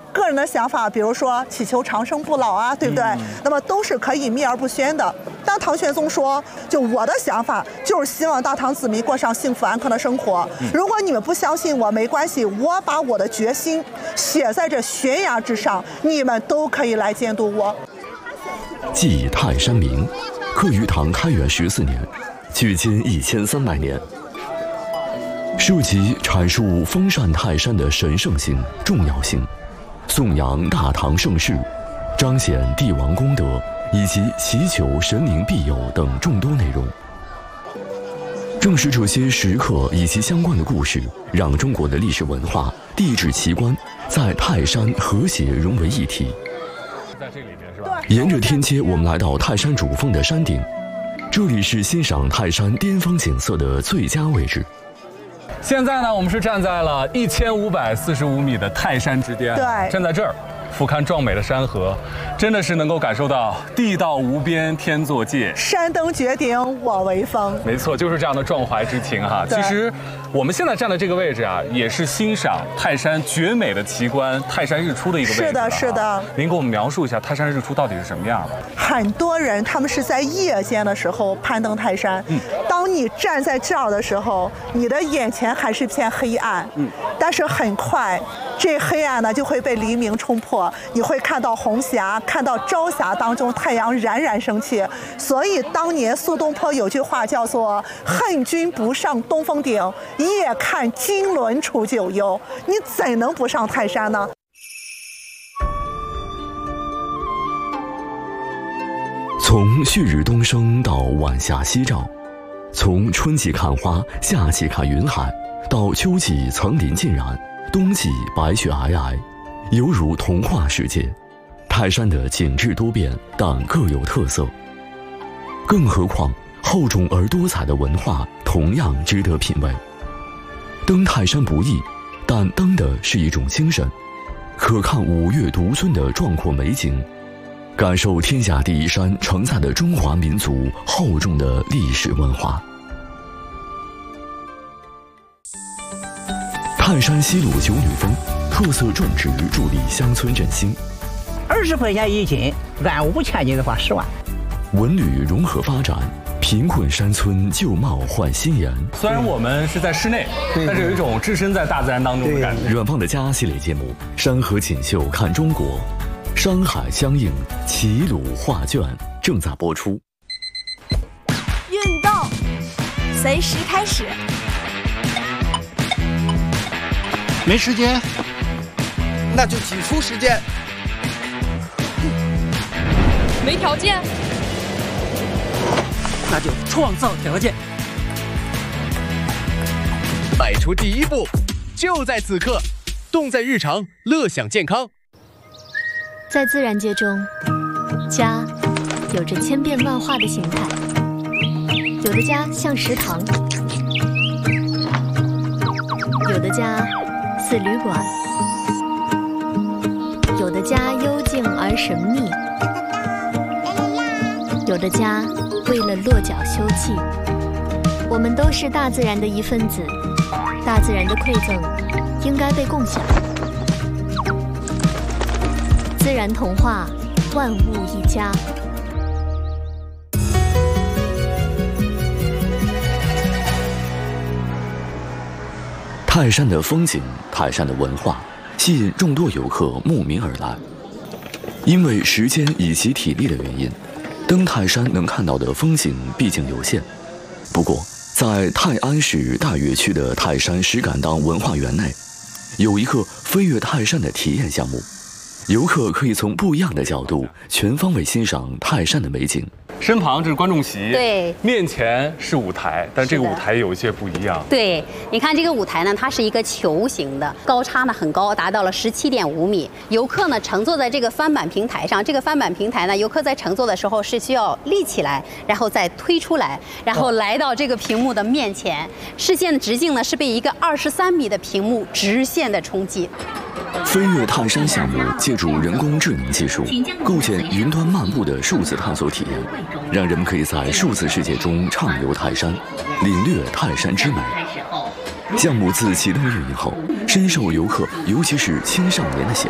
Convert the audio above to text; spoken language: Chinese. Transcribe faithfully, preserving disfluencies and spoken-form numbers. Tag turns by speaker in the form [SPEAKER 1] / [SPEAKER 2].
[SPEAKER 1] 个人的想法，比如说祈求长生不老啊，对不对？嗯、那么都是可以秘而不宣的。当唐玄宗说，就我的想法就是希望大唐子民过上幸福安康的生活。嗯、如果你们不相信我，没关系，我把我的决心写在这悬崖之上，你们都可以来监督我。
[SPEAKER 2] 祭泰山铭，刻于唐开元十四年，距今一千三百年。涉及阐述封禅泰山的神圣性、重要性，颂扬大唐盛世，彰显帝王功德，以及祈求神灵庇佑等众多内容。正是这些时刻以及相关的故事，让中国的历史文化、地质奇观在泰山和谐融为一体。
[SPEAKER 3] 在这里面是吧？
[SPEAKER 2] 沿着天街，我们来到泰山主峰的山顶，这里是欣赏泰山巅峰景色的最佳位置。
[SPEAKER 3] 现在呢，我们是站在了一千五百四十五米的泰山之巅，
[SPEAKER 1] 对，
[SPEAKER 3] 站在这儿，俯瞰壮美的山河，真的是能够感受到地道无边天作界，
[SPEAKER 1] 山登绝顶我为峰。
[SPEAKER 3] 没错，就是这样的壮怀之情哈。其实我们现在站的这个位置啊，也是欣赏泰山绝美的奇观——泰山日出的一个位置。
[SPEAKER 1] 是的，是的。
[SPEAKER 3] 您给我们描述一下泰山日出到底是什么样的？
[SPEAKER 1] 很多人他们是在夜间的时候攀登泰山，嗯，当你站在这儿的时候，你的眼前还是片黑暗，嗯，但是很快，这黑暗呢就会被黎明冲破，你会看到红霞，看到朝霞当中太阳冉冉升起。所以当年苏东坡有句话叫做“恨君不上东峰顶，夜看金轮出九幽”，你怎能不上泰山呢？
[SPEAKER 2] 从旭日东升到晚霞夕照，从春季看花、夏季看云海，到秋季层林尽染，冬季白雪皑皑，犹如童话世界。泰山的景致多变，但各有特色。更何况厚重而多彩的文化同样值得品味。登泰山不易，但登的是一种精神，可看五岳独尊的壮阔美景，感受天下第一山承载的中华民族厚重的历史文化。泰山西路九女峰，特色种植助力乡村振兴。
[SPEAKER 4] 二十块钱一斤，按五千斤的话，十万。
[SPEAKER 2] 文旅融合发展，贫困山村旧貌换新颜。
[SPEAKER 3] 虽然我们是在室内，但是有一种置身在大自然当中的感觉。
[SPEAKER 2] 远方的家系列节目《山河锦绣看中国》，山海相映，齐鲁画卷正在播出。
[SPEAKER 5] 运动，随时开始。
[SPEAKER 6] 没时间，
[SPEAKER 7] 那就挤出时间。
[SPEAKER 5] 没条件，
[SPEAKER 6] 那就创造条件。
[SPEAKER 7] 迈出第一步，就在此刻，动在日常，乐享健康。
[SPEAKER 8] 在自然界中，家有着千变万化的形态，有的家像食堂，有的家似旅馆，有的家幽静而神秘，有的家为了落脚休憩。我们都是大自然的一份子，大自然的馈赠应该被共享。自然童话，万物一家。
[SPEAKER 2] 泰山的风景，泰山的文化，吸引众多游客慕名而来。因为时间以及体力的原因，登泰山能看到的风景毕竟有限。不过，在泰安市大悦区的泰山石敢当文化园内，有一个飞越泰山的体验项目。游客可以从不一样的角度全方位欣赏泰山的美景。
[SPEAKER 3] 身旁这是观众席，
[SPEAKER 9] 对，
[SPEAKER 3] 面前是舞台，但这个舞台有一些不一样。
[SPEAKER 9] 对，你看这个舞台呢，它是一个球形的，高差呢很高，达到了十七点五米。游客呢乘坐在这个翻板平台上，这个翻板平台呢，游客在乘坐的时候是需要立起来，然后再推出来，然后来到这个屏幕的面前，视线的直径呢是被一个二十三米的屏幕直线的冲击。
[SPEAKER 2] 飞跃泰山项目借助人工智能技术，构建云端漫步的数字探索体验，让人们可以在数字世界中畅游泰山，领略泰山之美。项目自启动运营后，深受游客尤其是青少年的喜爱。